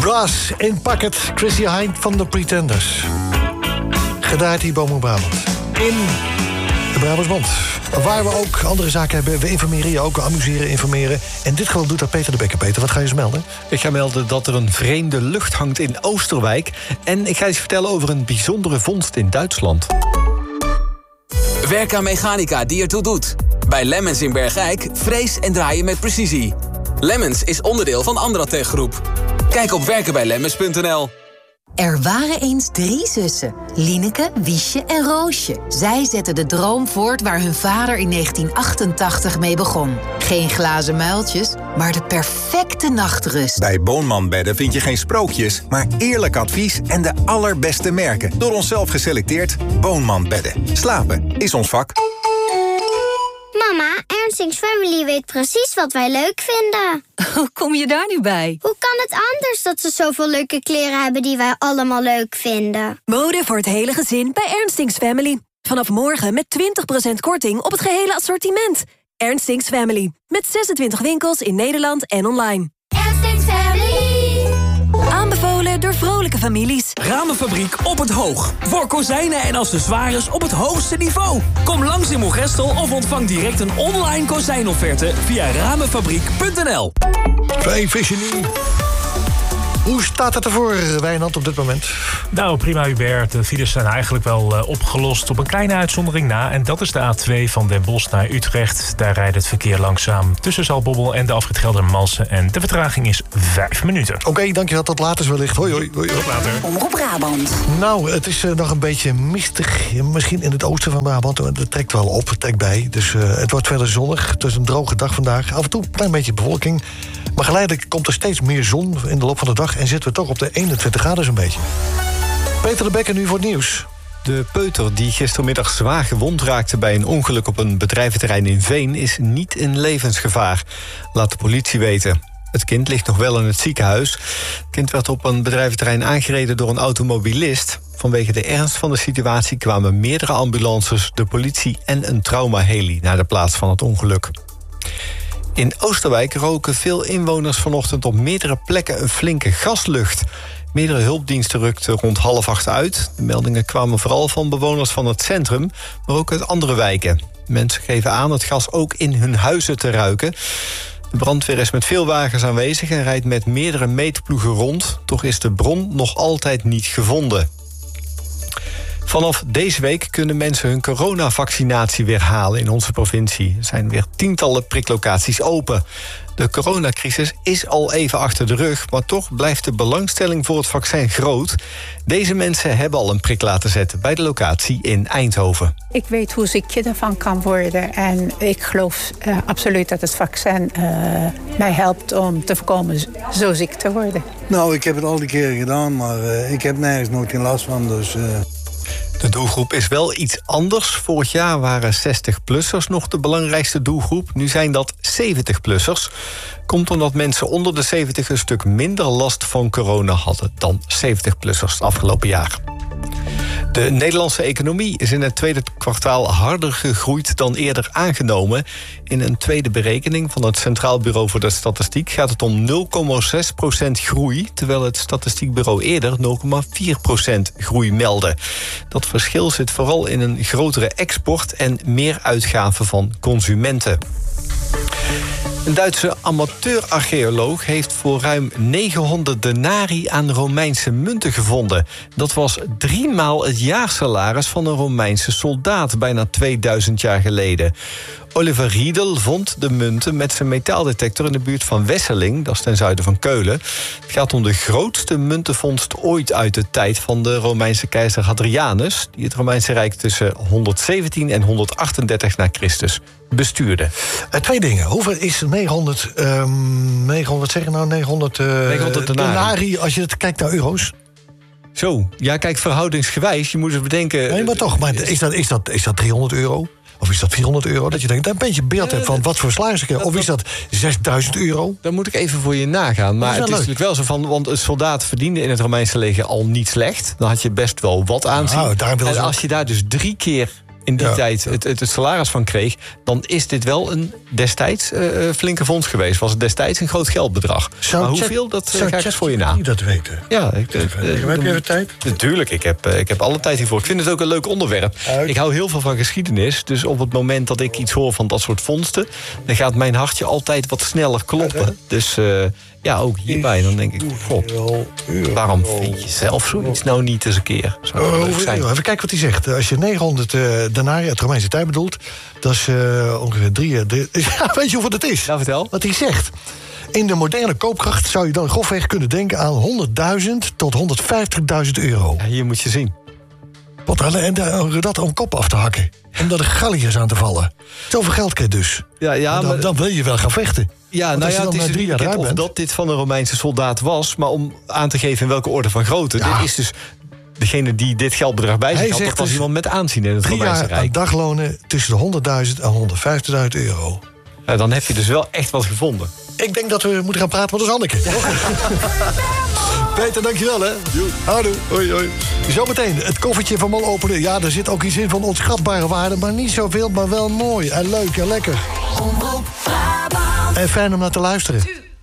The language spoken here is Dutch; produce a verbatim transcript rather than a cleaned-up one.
Brass in Pocket, Chrissy Hind van de Pretenders. Gedraaid hier Boom Brabant. In de Brabantsband. Waar we ook andere zaken hebben. We informeren je ook, amuseren, informeren. En dit geval doet dat Peter de Bekker. Peter, wat ga je eens melden? Ik ga melden dat er een vreemde lucht hangt in Oosterwijk. En ik ga iets vertellen over een bijzondere vondst in Duitsland. Werk aan mechanica die ertoe doet. Bij Lemmens in Bergijk vrees en draaien met precisie. Lemmens is onderdeel van Andratech Groep. Kijk op werken bij lemmens punt n l. Er waren eens drie zussen, Lieneke, Wiesje en Roosje. Zij zetten de droom voort waar hun vader in negentien achtentachtig mee begon. Geen glazen muiltjes, maar de perfecte nachtrust. Bij Boonman Bedden vind je geen sprookjes, maar eerlijk advies en de allerbeste merken. Door onszelf geselecteerd Boonman Bedden. Slapen is ons vak. Mama, Ernstings Family weet precies wat wij leuk vinden. Hoe kom je daar nu bij? Hoe kan het anders dat ze zoveel leuke kleren hebben die wij allemaal leuk vinden? Mode voor het hele gezin bij Ernstings Family. Vanaf morgen met twintig procent korting op het gehele assortiment. Ernstings Family. Met zesentwintig winkels in Nederland en online. Ernstings Family. Aanbevolen door vrolijke families. Ramenfabriek op het Hoog. Voor kozijnen en accessoires op het hoogste niveau. Kom langs in Moergestel of ontvang direct een online kozijnofferte via ramenfabriek punt n l. Vijf Visioning. Hoe staat het ervoor, Wijnand, op dit moment? Nou, prima, Hubert. De files zijn eigenlijk wel uh, opgelost op een kleine uitzondering na. En dat is de A twee van Den Bosch naar Utrecht. Daar rijdt het verkeer langzaam tussen Zaltbommel en de afrit Geldermalsen. En de vertraging is vijf minuten. Oké, okay, dankjewel. Tot later wellicht. Hoi, hoi. hoi. Tot later. Omroep Brabant. Nou, het is uh, nog een beetje mistig. Misschien in het oosten van Brabant. Het trekt wel op, het trekt bij. Dus uh, het wordt verder zonnig. Het is een droge dag vandaag. Af en toe een klein beetje bewolking. Maar geleidelijk komt er steeds meer zon in de loop van de dag en zitten we toch op de eenentwintig graden zo'n beetje. Peter de Bekker nu voor het nieuws. De peuter die gistermiddag zwaar gewond raakte bij een ongeluk op een bedrijventerrein in Veen is niet in levensgevaar, laat de politie weten. Het kind ligt nog wel in het ziekenhuis. Het kind werd op een bedrijventerrein aangereden door een automobilist. Vanwege de ernst van de situatie kwamen meerdere ambulances, de politie en een traumaheli naar de plaats van het ongeluk. In Oosterwijk roken veel inwoners vanochtend op meerdere plekken een flinke gaslucht. Meerdere hulpdiensten rukten rond half acht uit. De meldingen kwamen vooral van bewoners van het centrum, maar ook uit andere wijken. Mensen geven aan het gas ook in hun huizen te ruiken. De brandweer is met veel wagens aanwezig en rijdt met meerdere meetploegen rond. Toch is de bron nog altijd niet gevonden. Vanaf deze week kunnen mensen hun coronavaccinatie weer halen in onze provincie. Er zijn weer tientallen priklocaties open. De coronacrisis is al even achter de rug, maar toch blijft de belangstelling voor het vaccin groot. Deze mensen hebben al een prik laten zetten bij de locatie in Eindhoven. Ik weet hoe ziek je ervan kan worden en ik geloof uh, absoluut dat het vaccin uh, mij helpt om te voorkomen zo ziek te worden. Nou, ik heb het al die keren gedaan, maar uh, ik heb nergens nooit geen last van, dus... Uh... De doelgroep is wel iets anders. Vorig jaar waren zestig-plussers nog de belangrijkste doelgroep. Nu zijn dat zeventig-plussers. Komt omdat mensen onder de zeventig een stuk minder last van corona hadden dan zeventig-plussers het afgelopen jaar. De Nederlandse economie is in het tweede kwartaal harder gegroeid dan eerder aangenomen. In een tweede berekening van het Centraal Bureau voor de Statistiek gaat het om nul komma zes procent groei, terwijl het Statistiekbureau eerder nul komma vier procent groei meldde. Dat verschil zit vooral in een grotere export en meer uitgaven van consumenten. Een Duitse amateurarcheoloog heeft voor ruim negenhonderd denari aan Romeinse munten gevonden. Dat was driemaal het jaarsalaris van een Romeinse soldaat, bijna tweeduizend jaar geleden. Oliver Riedel vond de munten met zijn metaaldetector in de buurt van Wesseling, dat is ten zuiden van Keulen. Het gaat om de grootste muntenvondst ooit uit de tijd van de Romeinse keizer Hadrianus, die het Romeinse Rijk tussen honderdzeventien en honderdachtendertig na Christus bestuurde. Uh, twee dingen. Hoeveel is negenhonderd, um, negenhonderd zeggen nou negenhonderd, uh, negenhonderd denari. denari als je het kijkt naar euro's? Zo, ja, kijk, verhoudingsgewijs, je moet eens bedenken... Nee, maar toch, maar is dat, is dat, is dat driehonderd euro? Of is dat vierhonderd euro? Dat je denkt, een beetje beeld hebt van wat voor salaris ik heb. Of is dat zesduizend euro? Dan moet ik even voor je nagaan. Maar het is leuk. Natuurlijk wel zo van, want een soldaat verdiende in het Romeinse leger al niet slecht. Dan had je best wel wat aanzien. Nou, en als je daar dus drie keer in die Ja. tijd het, het, het salaris van kreeg... dan is dit wel een destijds uh, flinke fonds geweest. Was het destijds een groot geldbedrag. Zou maar Chat- hoeveel, dat uh, zou ga ik eens voor je na. Chat dat weten? Ja, ik, uh, Even, heb je even tijd? Natuurlijk, ik heb, uh, ik heb alle tijd hiervoor. Ik vind het ook een leuk onderwerp. Uit. Ik hou heel veel van geschiedenis. Dus op het moment dat ik iets hoor van dat soort vondsten... dan gaat mijn hartje altijd wat sneller kloppen. Dus uh, ja, ook hierbij. Dan denk ik, god, waarom vind je zelf zoiets nou niet eens een keer? Zou Oh, wel leuk hoeveel zijn. euro? Even kijken wat hij zegt. Als je negenhonderd uh, denarii uit Romeinse tijd bedoelt... dat is uh, ongeveer drie... drie ja, weet je hoeveel het is? Nou, vertel. Wat hij zegt. In de moderne koopkracht zou je dan grofweg kunnen denken aan honderdduizend tot honderdvijftigduizend euro. Ja, hier moet je zien. Wat, en dat om kop af te hakken. Om daar de galliërs aan te vallen. Zoveel geld krijg je dus. Ja, ja, dan, maar... dan wil je wel gaan vechten. Ja, Want nou als ja, je het dan is na drie dus jaar niet eruit of bent... dat dit van een Romeinse soldaat was... maar om aan te geven in welke orde van grootte. Ja. Dit is dus degene die dit geldbedrag bij zich Hij had... dat zegt was dus iemand met aanzien in het drie Romeinse jaar aan Rijk. daglonen tussen de honderdduizend en honderdvijftigduizend euro. Ja, dan heb je dus wel echt wat gevonden. Ik denk dat we moeten gaan praten met ons Anneke. Peter, dankjewel, hè. Houdoe. Hoi, hoi. Zometeen het koffertje van Mol openen. Ja, er zit ook iets in van onschatbare waarde... maar niet zoveel, maar wel mooi en leuk en lekker. En fijn om naar te luisteren.